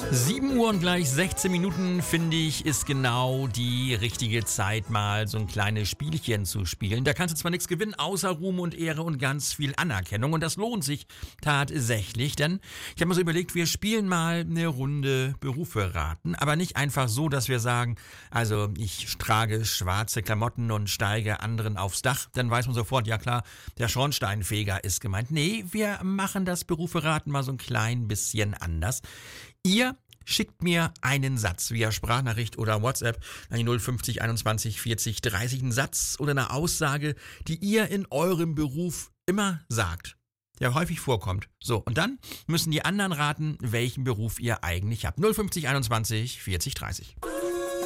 7 Uhr und gleich 16 Minuten, finde ich, ist genau die richtige Zeit, mal so ein kleines Spielchen zu spielen. Da kannst du zwar nichts gewinnen, außer Ruhm und Ehre und ganz viel Anerkennung. Und das lohnt sich tatsächlich, denn ich habe mir so überlegt, wir spielen mal eine Runde Berufe raten. Aber nicht einfach so, dass wir sagen, also ich trage schwarze Klamotten und steige anderen aufs Dach. Dann weiß man sofort, ja klar, der Schornsteinfeger ist gemeint. Nee, wir machen das Berufe raten mal so ein klein bisschen anders. Ihr schickt mir einen Satz via Sprachnachricht oder WhatsApp an die 050 21 40 30, einen Satz oder eine Aussage, die ihr in eurem Beruf immer sagt, der häufig vorkommt. So, und dann müssen die anderen raten, welchen Beruf ihr eigentlich habt. 050 21 40 30.